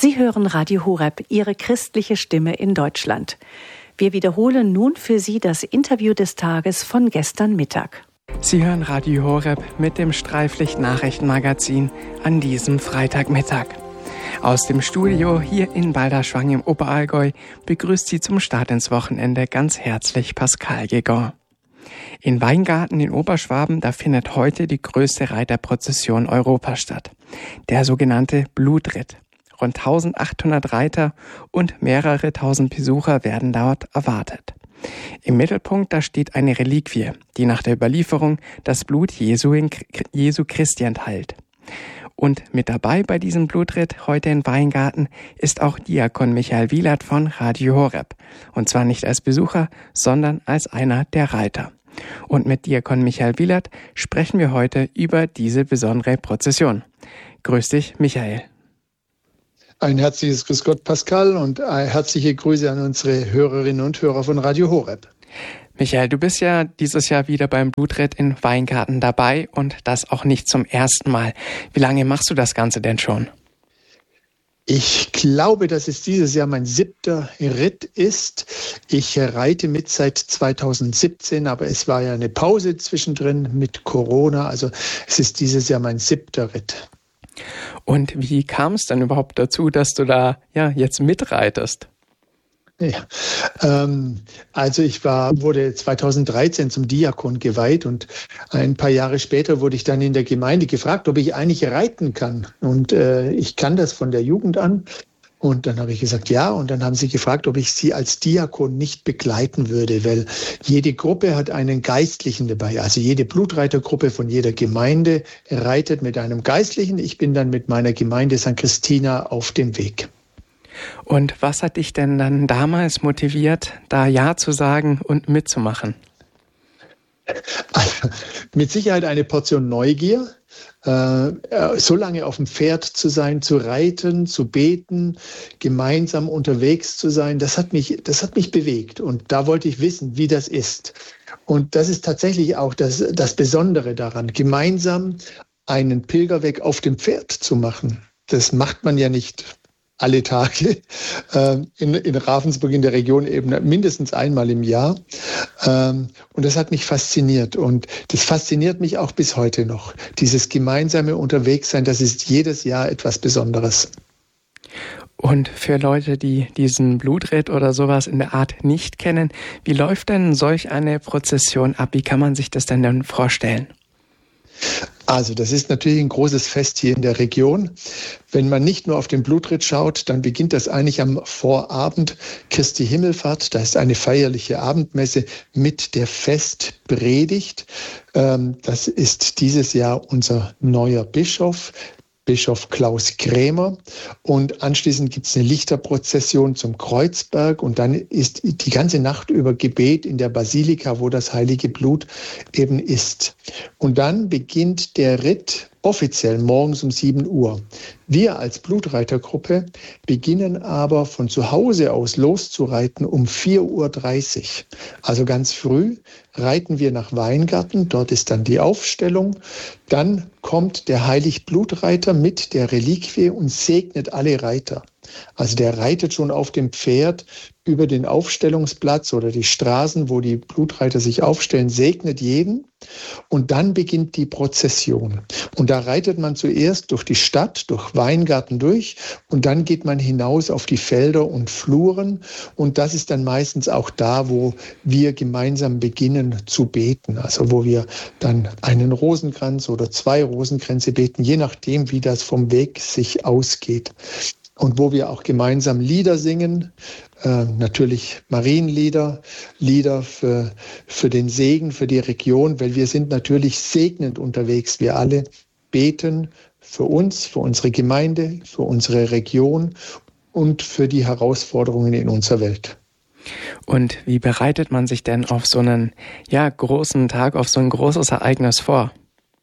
Sie hören Radio Horeb, Ihre christliche Stimme in Deutschland. Wir wiederholen nun für Sie das Interview des Tages von gestern Mittag. Sie hören Radio Horeb mit dem Streiflicht-Nachrichtenmagazin an diesem Freitagmittag. Aus dem Studio hier in Balderschwang im Oberallgäu begrüßt Sie zum Start ins Wochenende ganz herzlich Pascal Gegon. In Weingarten in Oberschwaben, da findet heute die größte Reiterprozession Europas statt, der sogenannte Blutritt. Rund 1800 Reiter und mehrere tausend Besucher werden dort erwartet. Im Mittelpunkt da steht eine Reliquie, die nach der Überlieferung das Blut Jesu Christi enthält. Und mit dabei bei diesem Blutritt heute in Weingarten ist auch Diakon Michael Wielert von Radio Horeb. Und zwar nicht als Besucher, sondern als einer der Reiter. Und mit Diakon Michael Wielert sprechen wir heute über diese besondere Prozession. Grüß dich, Michael. Ein herzliches Grüß Gott, Pascal, und herzliche Grüße an unsere Hörerinnen und Hörer von Radio Horeb. Michael, du bist ja dieses Jahr wieder beim Blutritt in Weingarten dabei und das auch nicht zum ersten Mal. Wie lange machst du das Ganze denn schon? Ich glaube, dass es dieses Jahr mein 7. Ritt ist. Ich reite mit seit 2017, aber es war ja eine Pause zwischendrin mit Corona. Also es ist dieses Jahr mein 7. Ritt. Und wie kam es denn überhaupt dazu, dass du da jetzt mitreitest? Ja, also ich wurde 2013 zum Diakon geweiht und ein paar Jahre später wurde ich dann in der Gemeinde gefragt, ob ich eigentlich reiten kann. Und ich kann das von der Jugend an. Und dann habe ich gesagt, ja. Und dann haben sie gefragt, ob ich sie als Diakon nicht begleiten würde, weil jede Gruppe hat einen Geistlichen dabei. Also jede Blutreitergruppe von jeder Gemeinde reitet mit einem Geistlichen. Ich bin dann mit meiner Gemeinde St. Christina auf dem Weg. Und was hat dich denn dann damals motiviert, da Ja zu sagen und mitzumachen? Also, mit Sicherheit eine Portion Neugier. So lange auf dem Pferd zu sein, zu reiten, zu beten, gemeinsam unterwegs zu sein, das hat mich bewegt. Und da wollte ich wissen, wie das ist. Und das ist tatsächlich auch das Besondere daran, gemeinsam einen Pilgerweg auf dem Pferd zu machen. Das macht man ja nicht alle Tage, in Ravensburg in der Region eben mindestens einmal im Jahr. Und das hat mich fasziniert und das fasziniert mich auch bis heute noch. Dieses gemeinsame Unterwegssein, das ist jedes Jahr etwas Besonderes. Und für Leute, die diesen Blutritt oder sowas in der Art nicht kennen, wie läuft denn solch eine Prozession ab? Wie kann man sich das denn dann vorstellen? Also das ist natürlich ein großes Fest hier in der Region. Wenn man nicht nur auf den Blutritt schaut, dann beginnt das eigentlich am Vorabend Christi Himmelfahrt. Da ist eine feierliche Abendmesse mit der Festpredigt. Das ist dieses Jahr unser neuer Bischof Klaus Krämer. Und anschließend gibt es eine Lichterprozession zum Kreuzberg. Und dann ist die ganze Nacht über Gebet in der Basilika, wo das heilige Blut eben ist. Und dann beginnt der Ritt offiziell morgens um 7 Uhr. Wir als Blutreitergruppe beginnen aber von zu Hause aus loszureiten um 4:30 Uhr. Also ganz früh reiten wir nach Weingarten, dort ist dann die Aufstellung. Dann kommt der Heiligblutreiter mit der Reliquie und segnet alle Reiter. Also der reitet schon auf dem Pferd über den Aufstellungsplatz oder die Straßen, wo die Blutreiter sich aufstellen, segnet jeden. Und dann beginnt die Prozession. Und da reitet man zuerst durch die Stadt, durch Weingarten durch und dann geht man hinaus auf die Felder und Fluren. Und das ist dann meistens auch da, wo wir gemeinsam beginnen zu beten. Also wo wir dann einen Rosenkranz oder 2 Rosenkränze beten, je nachdem, wie das vom Weg sich ausgeht. Und wo wir auch gemeinsam Lieder singen, natürlich Marienlieder, Lieder für den Segen, für die Region, weil wir sind natürlich segnend unterwegs. Wir alle beten für uns, für unsere Gemeinde, für unsere Region und für die Herausforderungen in unserer Welt. Und wie bereitet man sich denn auf so einen großen Tag, auf so ein großes Ereignis vor?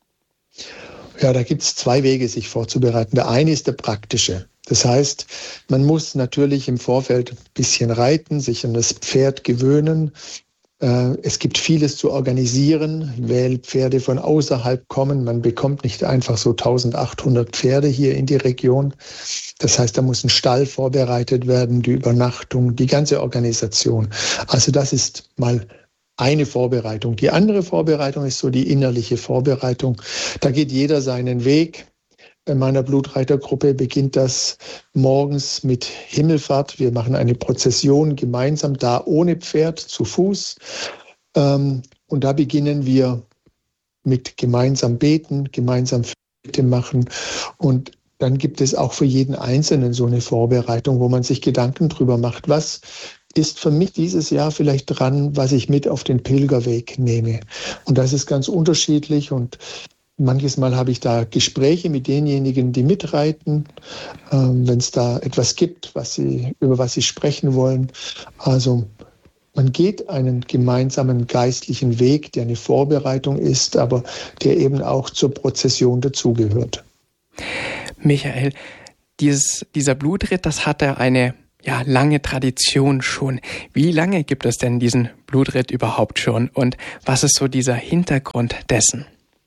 Ja, da gibt es 2 Wege, sich vorzubereiten. Der eine ist der praktische. Das heißt, man muss natürlich im Vorfeld ein bisschen reiten, sich an das Pferd gewöhnen. Es gibt vieles zu organisieren, weil Pferde von außerhalb kommen. Man bekommt nicht einfach so 1800 Pferde hier in die Region. Das heißt, da muss ein Stall vorbereitet werden, die Übernachtung, die ganze Organisation. Also das ist mal eine Vorbereitung. Die andere Vorbereitung ist so die innerliche Vorbereitung. Da geht jeder seinen Weg. In meiner Blutreitergruppe beginnt das morgens mit Himmelfahrt. Wir machen eine Prozession gemeinsam, da ohne Pferd, zu Fuß. Und da beginnen wir mit gemeinsam beten, gemeinsam Fürbitte machen. Und dann gibt es auch für jeden Einzelnen so eine Vorbereitung, wo man sich Gedanken drüber macht, was ist für mich dieses Jahr vielleicht dran, was ich mit auf den Pilgerweg nehme. Und das ist ganz unterschiedlich und manches Mal habe ich da Gespräche mit denjenigen, die mitreiten, wenn es da etwas gibt, über was sie sprechen wollen. Also man geht einen gemeinsamen geistlichen Weg, der eine Vorbereitung ist, aber der eben auch zur Prozession dazugehört. Michael, dieser Blutritt, das hatte eine lange Tradition schon. Wie lange gibt es denn diesen Blutritt überhaupt schon und was ist so dieser Hintergrund dessen?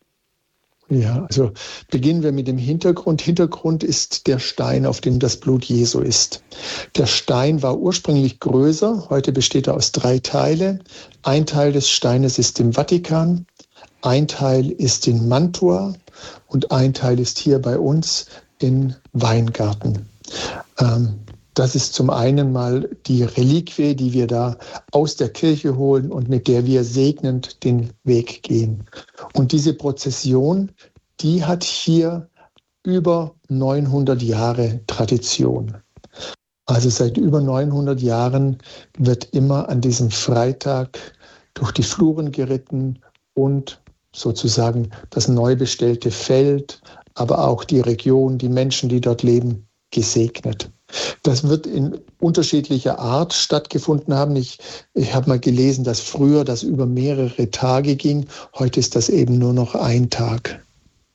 Ja, also beginnen wir mit dem Hintergrund. Hintergrund ist der Stein, auf dem das Blut Jesu ist. Der Stein war ursprünglich größer, heute besteht er aus 3 Teilen. Ein Teil des Steines ist im Vatikan, ein Teil ist in Mantua und ein Teil ist hier bei uns in Weingarten. Das ist zum einen mal die Reliquie, die wir da aus der Kirche holen und mit der wir segnend den Weg gehen. Und diese Prozession, die hat hier über 900 Jahre Tradition. Also seit über 900 Jahren wird immer an diesem Freitag durch die Fluren geritten und sozusagen das neu bestellte Feld, aber auch die Region, die Menschen, die dort leben, gesegnet. Das wird in unterschiedlicher Art stattgefunden haben. Ich habe mal gelesen, dass früher das über mehrere Tage ging. Heute ist das eben nur noch ein Tag.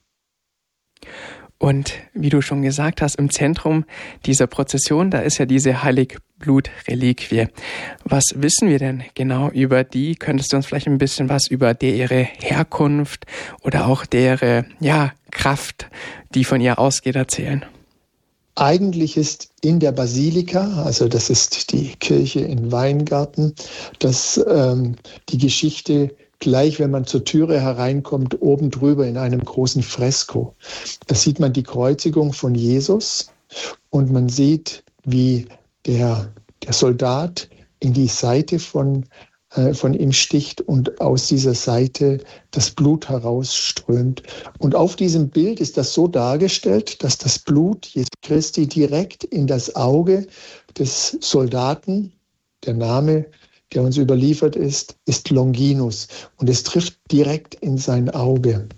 Und wie du schon gesagt hast, im Zentrum dieser Prozession, da ist ja diese Heiligblut-Reliquie. Was wissen wir denn genau über die? Könntest du uns vielleicht ein bisschen was über ihre Herkunft oder auch ihre Kraft, die von ihr ausgeht, erzählen? Eigentlich ist in der Basilika, also das ist die Kirche in Weingarten, dass die Geschichte gleich, wenn man zur Türe hereinkommt, oben drüber in einem großen Fresko. Da sieht man die Kreuzigung von Jesus und man sieht, wie der Soldat in die Seite von ihm sticht und aus dieser Seite das Blut herausströmt. Und auf diesem Bild ist das so dargestellt, dass das Blut Jesu Christi direkt in das Auge des Soldaten, der Name, der uns überliefert ist Longinus. Und es trifft direkt in sein Auge.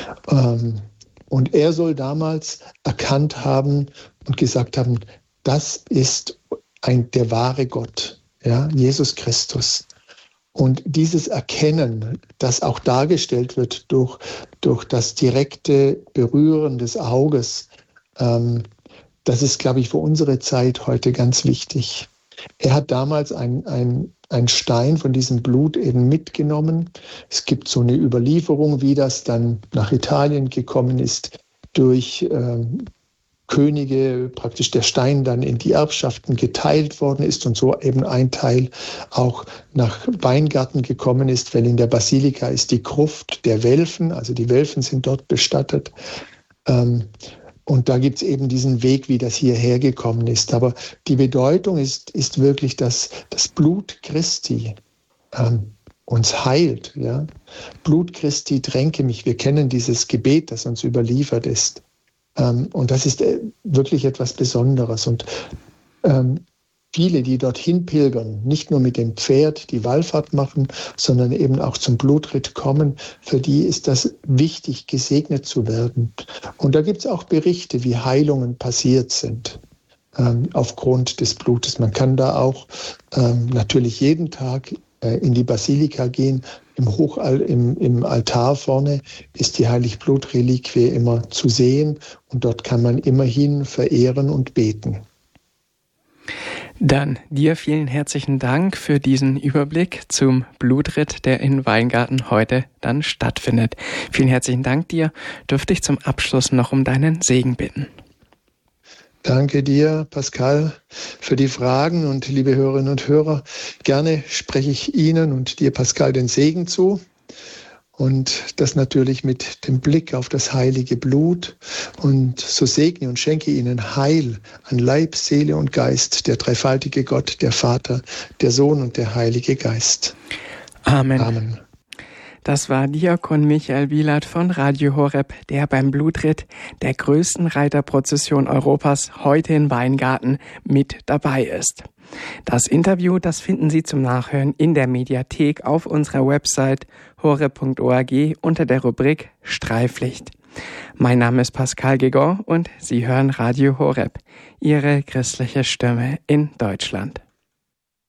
Und er soll damals erkannt haben und gesagt haben, das ist der wahre Gott, Jesus Christus. Und dieses Erkennen, das auch dargestellt wird durch das direkte Berühren des Auges, das ist, glaube ich, für unsere Zeit heute ganz wichtig. Er hat damals einen Stein von diesem Blut eben mitgenommen. Es gibt so eine Überlieferung, wie das dann nach Italien gekommen ist durch Könige, praktisch der Stein dann in die Erbschaften geteilt worden ist und so eben ein Teil auch nach Weingarten gekommen ist, weil in der Basilika ist die Gruft der Welfen, also die Welfen sind dort bestattet. Und da gibt es eben diesen Weg, wie das hierher gekommen ist. Aber die Bedeutung ist wirklich, dass das Blut Christi uns heilt. Ja? Blut Christi, tränke mich. Wir kennen dieses Gebet, das uns überliefert ist. Und das ist wirklich etwas Besonderes. Und viele, die dorthin pilgern, nicht nur mit dem Pferd die Wallfahrt machen, sondern eben auch zum Blutritt kommen, für die ist das wichtig, gesegnet zu werden. Und da gibt es auch Berichte, wie Heilungen passiert sind aufgrund des Blutes. Man kann da auch natürlich jeden Tag in die Basilika gehen. Im Altar vorne ist die Heiligblut-Reliquie immer zu sehen und dort kann man immerhin verehren und beten. Dann dir vielen herzlichen Dank für diesen Überblick zum Blutritt, der in Weingarten heute dann stattfindet. Vielen herzlichen Dank dir. Dürfte ich zum Abschluss noch um deinen Segen bitten? Danke dir, Pascal, für die Fragen und liebe Hörerinnen und Hörer. Gerne spreche ich Ihnen und dir, Pascal, den Segen zu. Und das natürlich mit dem Blick auf das heilige Blut. Und so segne und schenke Ihnen Heil an Leib, Seele und Geist, der dreifaltige Gott, der Vater, der Sohn und der Heilige Geist. Amen. Amen. Das war Diakon Michael Wielert von Radio Horeb, der beim Blutritt der größten Reiterprozession Europas heute in Weingarten mit dabei ist. Das Interview, das finden Sie zum Nachhören in der Mediathek auf unserer Website horeb.org unter der Rubrik Streiflicht. Mein Name ist Pascal Gegon und Sie hören Radio Horeb, Ihre christliche Stimme in Deutschland.